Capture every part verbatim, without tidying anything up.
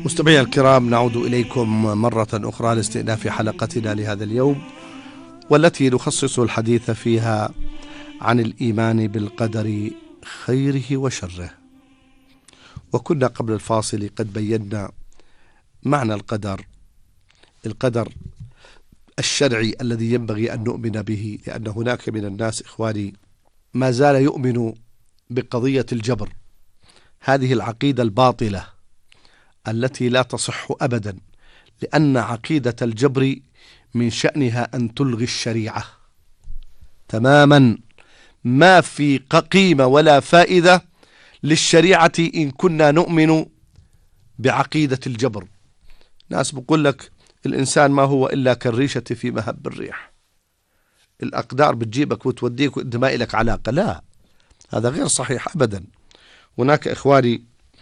مستمعي الكرام، نعود إليكم مرة أخرى لاستئناف حلقتنا لهذا اليوم، والتي نخصص الحديث فيها عن الإيمان بالقدر خيره وشره. وكنا قبل الفاصل قد بينا معنى القدر القدر الشرعي الذي ينبغي أن نؤمن به، لأن هناك من الناس إخواني ما زال يؤمن بقضية الجبر، هذه العقيدة الباطلة التي لا تصح أبدا، لأن عقيدة الجبر من شأنها أن تلغي الشريعة تماما، ما في قيمة ولا فائدة للشريعة إن كنا نؤمن بعقيدة الجبر. ناس بقول لك الإنسان ما هو إلا كالريشة في مهب الريح، الأقدار بتجيبك وتوديك وإنت ما إلك علاقة. لا، هذا غير صحيح أبدا. هناك إخواني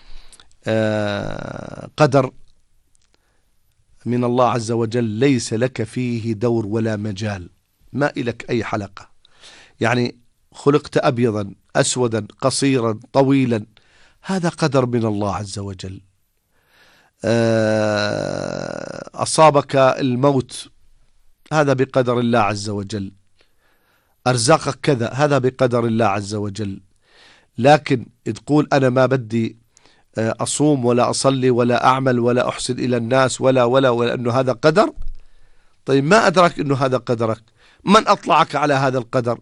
آه قدر من الله عز وجل ليس لك فيه دور ولا مجال، ما إلك أي حلقة. يعني خلقت أبيضا أسودا قصيرا طويلا، هذا قدر من الله عز وجل. آه أصابك الموت، هذا بقدر الله عز وجل. أرزاقك كذا، هذا بقدر الله عز وجل. لكن تقول أنا ما بدي أصوم ولا أصلي ولا أعمل ولا أحسن إلى الناس ولا ولا ولا أنه هذا قدر. طيب ما أدرك أنه هذا قدرك؟ من أطلعك على هذا القدر؟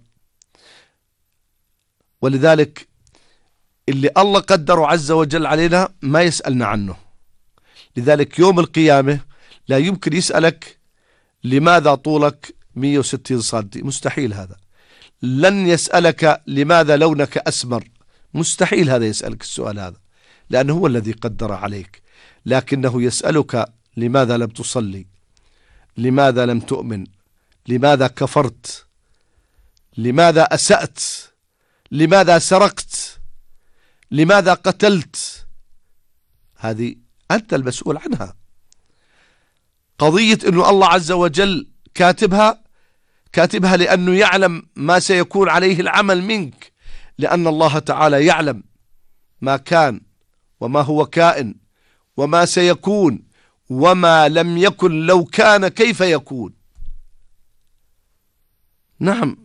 ولذلك اللي الله قدره عز وجل علينا ما يسألنا عنه. لذلك يوم القيامة لا يمكن يسألك لماذا طولك مئة وستين سنتي، مستحيل هذا. لن يسألك لماذا لونك أسمر، مستحيل هذا يسألك السؤال هذا، لأنه هو الذي قدر عليك. لكنه يسألك لماذا لم تصلي، لماذا لم تؤمن، لماذا كفرت، لماذا أسأت، لماذا سرقت، لماذا قتلت. هذه أنت المسؤول عنها. قضية أنه الله عز وجل كاتبها كاتبها لأنه يعلم ما سيكون عليه العمل منك، لأن الله تعالى يعلم ما كان وما هو كائن وما سيكون وما لم يكن لو كان كيف يكون. نعم،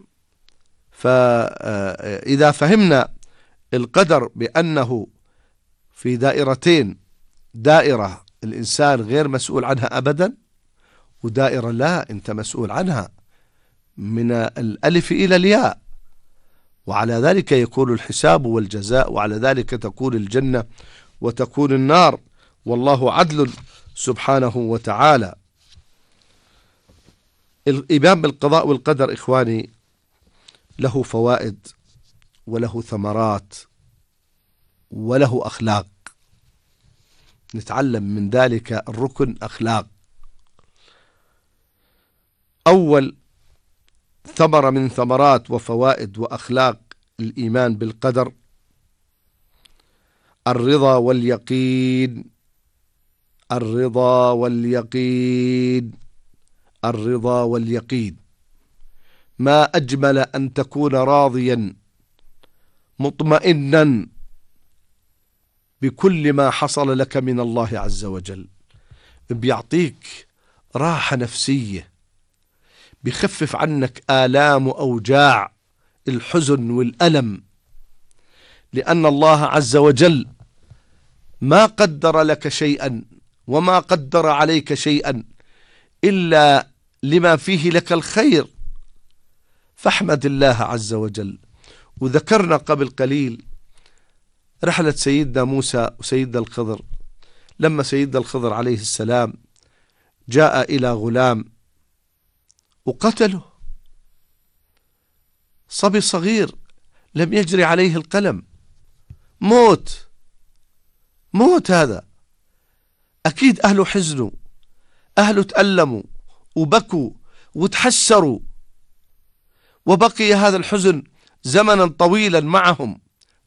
فإذا فهمنا القدر بأنه في دائرتين، دائرة الإنسان غير مسؤول عنها أبدا، ودائرة لا أنت مسؤول عنها من الألف إلى الياء، وعلى ذلك يكون الحساب والجزاء، وعلى ذلك تكون الجنة وتكون النار، والله عدل سبحانه وتعالى. الإيمان بالقضاء والقدر إخواني له فوائد وله ثمرات وله أخلاق، نتعلم من ذلك الركن أخلاق. أول ثمرة من ثمرات وفوائد وأخلاق الإيمان بالقدر الرضا واليقين. الرضا واليقين الرضا واليقين ما أجمل أن تكون راضيا مطمئنا بكل ما حصل لك من الله عز وجل، بيعطيك راحة نفسية، بيخفف عنك آلام وأوجاع الحزن والألم، لأن الله عز وجل ما قدر لك شيئا وما قدر عليك شيئا إلا لما فيه لك الخير، فاحمد الله عز وجل. وذكرنا قبل قليل رحلة سيدنا موسى وسيدنا الخضر، لما سيدنا الخضر عليه السلام جاء إلى غلام وقتله، صبي صغير لم يجري عليه القلم، موت موت. هذا أكيد أهله حزنوا، أهله تألموا وبكوا وتحسروا، وبقي هذا الحزن زمنا طويلا معهم،